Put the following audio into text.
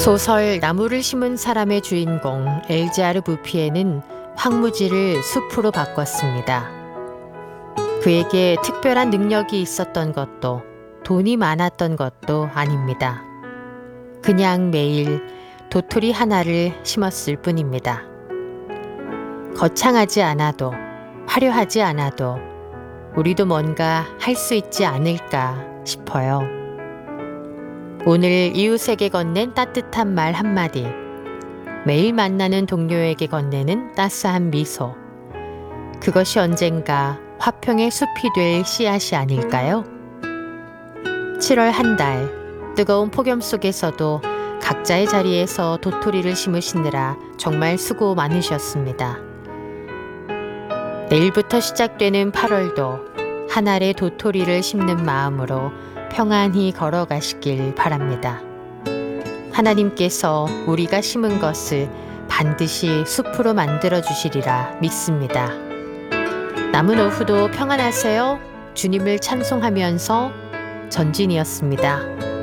소설 나무를 심은 사람의 주인공 엘지아르 부피에는 황무지를 숲으로 바꿨습니다. 그에게 특별한 능력이 있었던 것도 돈이 많았던 것도 아닙니다. 그냥 매일 도토리 하나를 심었을 뿐입니다. 거창하지 않아도 화려하지 않아도 우리도 뭔가 할 수 있지 않을까 싶어요. 오늘 이웃에게 건넨 따뜻한 말 한마디, 매일 만나는 동료에게 건네는 따스한 미소, 그것이 언젠가 화평의 숲이 될 씨앗이 아닐까요? 7월 한 달, 뜨거운 폭염 속에서도 각자의 자리에서 도토리를 심으시느라 정말 수고 많으셨습니다. 내일부터 시작되는 8월도 한 알의 도토리를 심는 마음으로 평안히 걸어가시길 바랍니다. 하나님께서 우리가 심은 것을 반드시 숲으로 만들어 주시리라 믿습니다. 남은 오후도 평안하세요. 주님을 찬송하면서 전진이었습니다.